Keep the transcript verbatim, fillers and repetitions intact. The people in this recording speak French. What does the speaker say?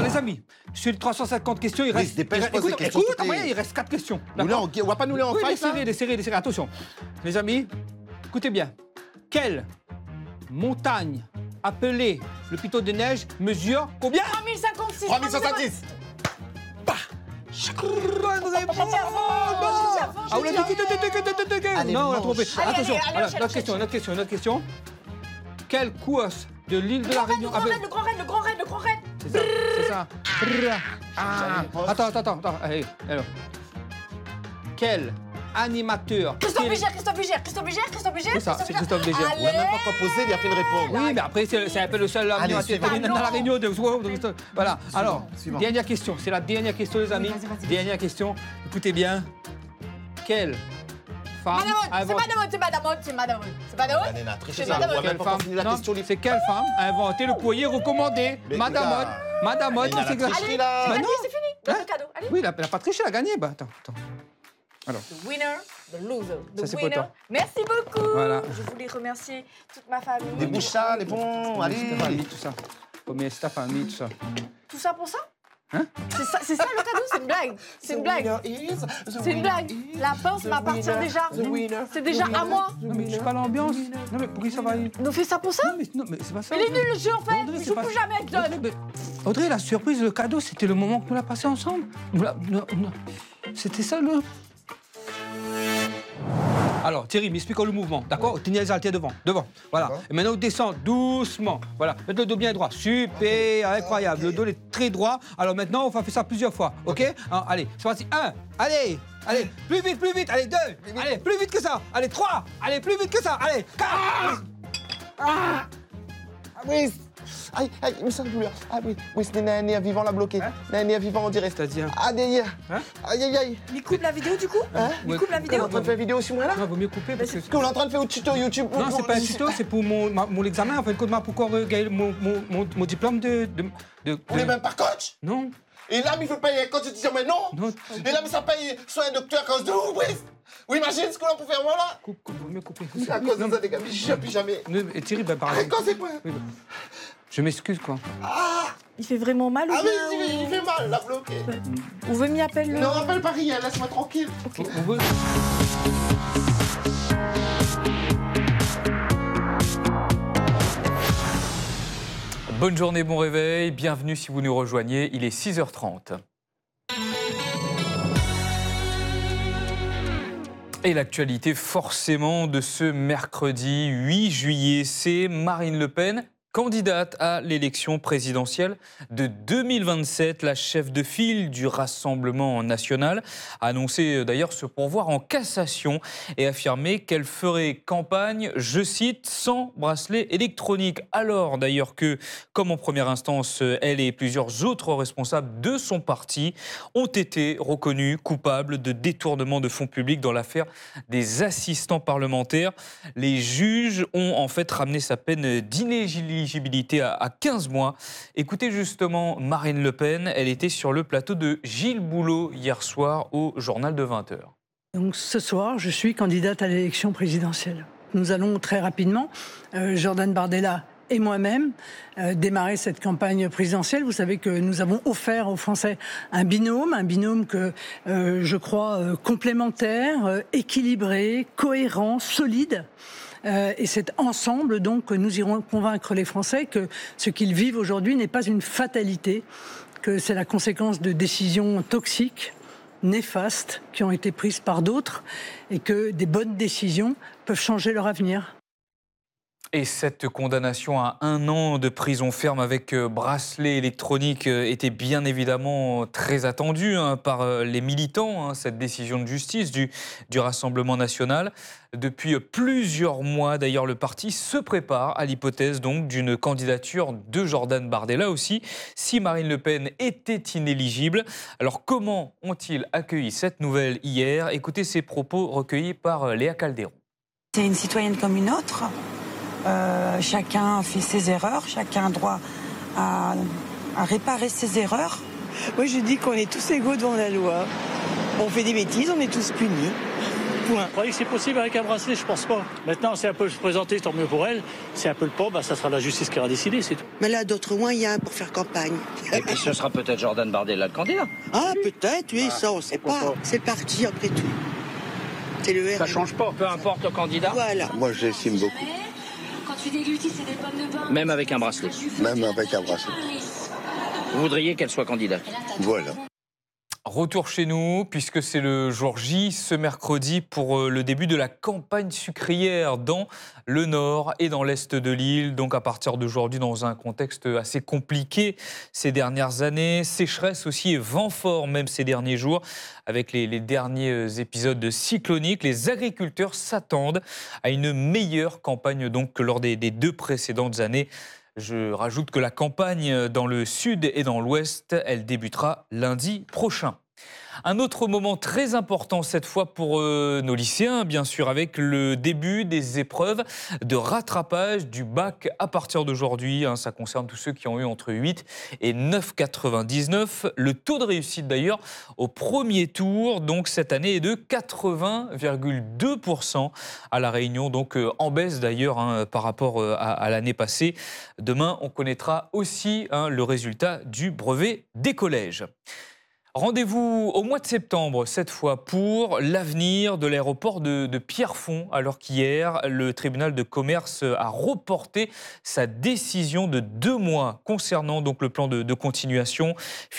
les amis, sur les trois cent cinquante questions, il reste... Oui, dépêche, il reste pose des écoute, questions, écoute, tout est- ouais, il reste quatre questions. Nous, là, on, on va pas nous les en Oui, les fight, là serrer, les serrer, les serrer. Attention. Les amis, écoutez bien. Quelle montagne appelée le Piton des Neiges mesure combien? trois mille cinquante-six. trois mille soixante-dix. Bonne réponse. Ah, vous l'avez dit. Allez, Non, on a mange. trompé. Allez, Attention, allez, allez, voilà, enchaîne, notre question, enchaîne. notre question, notre question. Quelle course de l'île de Le la grand raid, Réunion le grand avait- raid, le grand raid, le grand raid, le grand raid. C'est ça, c'est ça. Ah. Attends, attends, attends, attends. Allez, alors. Quel animateur... Christophe télé- Bégère, Christophe Bégère, Christophe Bégère, Christophe Bégère. C'est ça, c'est Christophe Bégère. Il a même pas Allez. proposé, il a fait une réponse. Oui, mais après, c'est c'est un peu le seul Allez, animateur suivant. télé dans la Réunion. De... Voilà, alors, suivant. dernière question. C'est la dernière question, les amis. vas-y, vas-y. Dernière question. Écoutez bien. Quelle femme Madame, a c'est inventé... Madame, c'est Madame, c'est Madame. C'est Madame. Allez, là, triche C'est ça, on Madame. voit même Quelle pas femme encore fini la Non, question. les- c'est quelle femme a inventé le courrier recommandé? Mais Madame il a- Mode. Madame Mode, Mais il a c'est la exact. tricherie, Allez, là. c'est Bah gagné, non. c'est fini. Hein Donne le cadeau. Allez. Oui, elle a, elle a pas triché, elle a gagné. Bah, attends, attends. Alors, The winner, the loser, the Ça, c'est pour winner. toi. Merci beaucoup. Voilà. Je voulais remercier toute ma famille. Des bouchas, les bons, allez. ta famille, tout ça. Combien c'est ta famille, tout ça. Tout ça pour ça? Hein? C'est ça, c'est ça le cadeau? C'est une blague. C'est une blague. C'est une blague. La pince m'appartient déjà. C'est déjà à moi. Non, mais je suis pas l'ambiance. Non, mais pourquoi ça va aller? Nous fait ça pour ça? Non, mais, non, mais c'est pas ça. Il est nul le jeu en fait. Audrey, Je c'est joue pas- plus jamais avec Audrey, John. mais- Audrey, la surprise, le cadeau, c'était le moment que nous l'a passé ensemble. Nous l'a- non, non. C'était ça le. Alors, Thierry, m'explique le mouvement, d'accord? Tenez les haltères devant, devant. Voilà. Et maintenant, on descend doucement. Voilà. Mettez le dos bien droit. Super, incroyable. Le dos est très droit. Alors maintenant, on va faire ça plusieurs fois, ok? Alors, allez, c'est parti. Un, allez, allez, plus vite, plus vite. Allez, deux, allez, plus vite que ça. Allez, trois, allez, plus vite que ça. Allez, quatre. Ah oui. Aïe, aïe, il me sent douleur. Ah oui, oui, c'était Naania vivant l'a bloqué. Hein Naania vivant, on dirait. C'est-à-dire? Ah, derrière. Hein? Aïe, aïe, aïe. Il coupe la vidéo du coup? Hein? Il coupe la T'es vidéo? en train de faire une vidéo sur moi, là? Non, vaut mieux couper parce que. Est-ce qu'on est en train de faire un tuto YouTube? Non, c'est pas un tuto, c'est pour mon, ma- mon examen. En fait, pour pourquoi gagner mon, mon, mon, mon diplôme de. de, de- On de- est même pas coach. Non, Et là, il veut payer un coach, tu dis, mais non. non. Et là, mais ça paye soit un docteur à cause de vous, Brice. Oui, imagine ce qu'on a pour faire, moi, là. Coupe, coupe, vaut mieux couper. C'est à cause de ça, les gars. Je plus jamais. Non, et Thierry, ben, par Arrête quand c'est quoi? Oui, bah, je m'excuse, quoi. Ah, Il fait vraiment mal ou ah bien? mais il, il fait mal, l'a bloqué. Ou veut m'y appeler le... Ne rappelle pas rien, laisse-moi tranquille. On- on veut- Bonne journée, bon réveil, bienvenue si vous nous rejoignez, il est six heures trente. Et l'actualité forcément de ce mercredi huit juillet, c'est Marine Le Pen, candidate à l'élection présidentielle de deux mille vingt-sept. La chef de file du Rassemblement national a annoncé d'ailleurs se pourvoir en cassation et affirmé qu'elle ferait campagne, je cite, sans bracelet électronique. Alors d'ailleurs que, comme en première instance, elle et plusieurs autres responsables de son parti ont été reconnus coupables de détournement de fonds publics dans l'affaire des assistants parlementaires. Les juges ont en fait ramené sa peine d'inéligibilité à quinze mois. Écoutez justement Marine Le Pen, elle était sur le plateau de Gilles Boulot hier soir au journal de vingt heures. Donc ce soir, je suis candidate à l'élection présidentielle. Nous allons très rapidement, euh, Jordan Bardella et moi-même, euh, démarrer cette campagne présidentielle. Vous savez que nous avons offert aux Français un binôme, un binôme que euh, je crois euh, complémentaire, euh, équilibré, cohérent, solide. Euh, et c'est ensemble donc que nous irons convaincre les Français que ce qu'ils vivent aujourd'hui n'est pas une fatalité, que c'est la conséquence de décisions toxiques, néfastes, qui ont été prises par d'autres, et que des bonnes décisions peuvent changer leur avenir. Et cette condamnation à un an de prison ferme avec bracelet électronique était bien évidemment très attendue hein, par les militants, hein, cette décision de justice du, du Rassemblement national. Depuis plusieurs mois, d'ailleurs, le parti se prépare à l'hypothèse donc d'une candidature de Jordan Bardella aussi, si Marine Le Pen était inéligible. Alors comment ont-ils accueilli cette nouvelle hier? Écoutez ces propos recueillis par Léa Calderon. C'est une citoyenne comme une autre. Euh, chacun fait ses erreurs, chacun a droit à, à réparer ses erreurs. Moi, je dis qu'on est tous égaux devant la loi. On fait des bêtises, on est tous punis. Point. Vous croyez que c'est possible avec un bracelet? Je pense pas. Maintenant, c'est un peu se présenter, tant mieux pour elle. C'est un peu le pas, bah, ça sera la justice qui aura décidé, c'est tout. Mais là, d'autres moyens pour faire campagne. Et puis ce sera peut-être Jordan Bardella le candidat. Ah, peut-être, oui, ça, on sait pas. C'est parti après tout. C'est le R M. Ça change pas, peu importe le candidat. Voilà. Moi, j'estime beaucoup. Quand tu déglutis, c'est des pommes de bain. Même avec un bracelet. Même avec un bracelet. Vous voudriez qu'elle soit candidate. Voilà. Retour chez nous, puisque c'est le jour J ce mercredi pour le début de la campagne sucrière dans le nord et dans l'est de l'île. Donc à partir d'aujourd'hui, dans un contexte assez compliqué ces dernières années, sécheresse aussi et vent fort même ces derniers jours. Avec les, les derniers épisodes cycloniques, les agriculteurs s'attendent à une meilleure campagne donc que lors des, des deux précédentes années. Je rajoute que la campagne dans le sud et dans l'ouest, elle débutera lundi prochain. Un autre moment très important cette fois pour euh, nos lycéens, bien sûr, avec le début des épreuves de rattrapage du bac à partir d'aujourd'hui. Hein, ça concerne tous ceux qui ont eu entre huit et neuf virgule quatre-vingt-dix-neuf. Le taux de réussite d'ailleurs au premier tour, donc cette année, est de quatre-vingts virgule deux pour cent à La Réunion, donc euh, en baisse d'ailleurs hein, par rapport euh, à, à l'année passée. Demain, on connaîtra aussi hein, le résultat du brevet des collèges. Rendez-vous au mois de septembre, cette fois, pour l'avenir de l'aéroport de, de Pierrefonds, alors qu'hier, le tribunal de commerce a reporté sa décision de deux mois concernant donc le plan de, de continuation.